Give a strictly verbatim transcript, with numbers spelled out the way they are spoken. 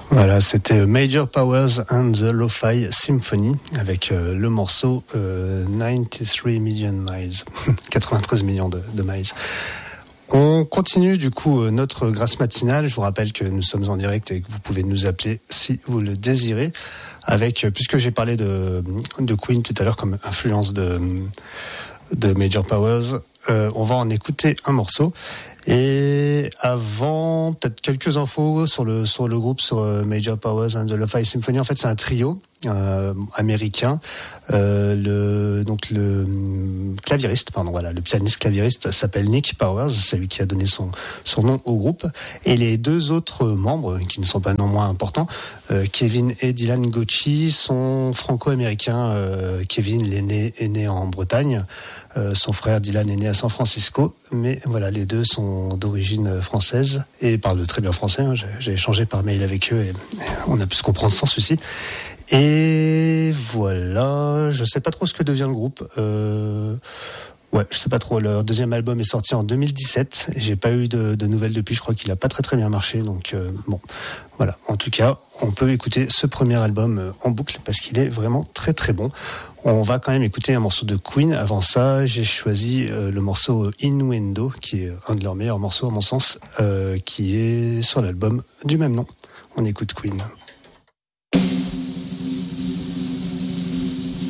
Voilà, c'était Major Powers and the Lo-Fi Symphony avec euh, le morceau euh, quatre-vingt-treize million miles, quatre-vingt-treize millions de, de miles. On continue du coup euh, notre grâce matinale. Je vous rappelle que nous sommes en direct et que vous pouvez nous appeler si vous le désirez. Avec, euh, puisque j'ai parlé de, de Queen tout à l'heure comme influence de, de Major Powers, euh, on va en écouter un morceau. Et avant, peut-être quelques infos sur le sur le groupe, sur Major Powers and the Lo-Fi Symphony. En fait, c'est un trio euh, américain. Euh, le donc le claviériste, pardon, voilà, le pianiste claviériste s'appelle Nick Powers, c'est lui qui a donné son son nom au groupe. Et les deux autres membres, qui ne sont pas non moins importants, euh, Kevin et Dylan Gauchi, sont franco-américains. Euh, Kevin, l'aîné, est né en Bretagne. Euh, son frère Dylan est né à San Francisco, mais voilà, les deux sont d'origine française et parlent très bien français. Hein. J'ai, j'ai échangé par mail avec eux et, et on a pu se comprendre sans souci. Et voilà, je sais pas trop ce que devient le groupe. Euh, ouais, je sais pas trop. Leur deuxième album est sorti en deux mille dix-sept. Et j'ai pas eu de, de nouvelles depuis. Je crois qu'il a pas très très bien marché. Donc euh, bon, voilà. En tout cas, on peut écouter ce premier album en boucle parce qu'il est vraiment très très bon. On va quand même écouter un morceau de Queen. Avant ça, j'ai choisi euh, le morceau Innuendo, qui est un de leurs meilleurs morceaux à mon sens, euh, qui est sur l'album du même nom. On écoute Queen.